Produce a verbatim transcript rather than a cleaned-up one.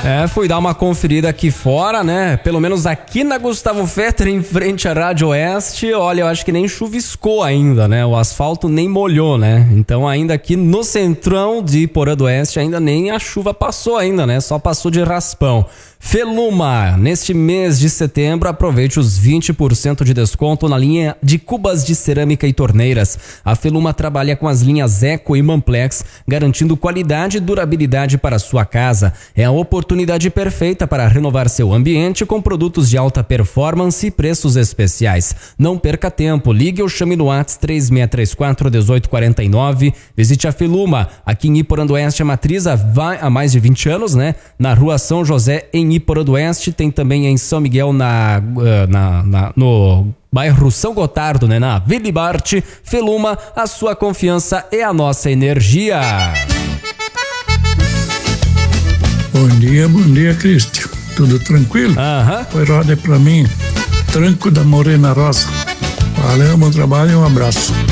É, fui dar uma conferida aqui fora, né? Pelo menos aqui na Gustavo Fetter, em frente à Rádio Oeste, olha, eu acho que nem chuviscou ainda, né? O asfalto nem molhou, né? Então ainda aqui no centrão de Iporã do Oeste, ainda nem a chuva passou ainda, né? Só passou de raspão. Feluma, neste mês de setembro, aproveite os vinte por cento de desconto na linha de cubas de cerâmica e torneiras. A Feluma trabalha com as linhas Eco e Mamplex, garantindo qualidade e durabilidade para a sua casa. É a oportunidade perfeita para renovar seu ambiente com produtos de alta performance e preços especiais. Não perca tempo, ligue ou chame no WhatsApp três seis três quatro, um oito quatro nove. Visite a Feluma, aqui em Iporã do Oeste, a matriz há mais de vinte anos, né? Na rua São José, em Iporã do Oeste, tem também em São Miguel, na, na, na, no bairro São Gotardo, né? Na Vila Bart. Feluma, a sua confiança é a nossa energia. Bom dia, bom dia, Cristian. Tudo tranquilo? Aham. Foi roda pra mim, Tranco da Morena Rosa. Valeu, bom trabalho e um abraço.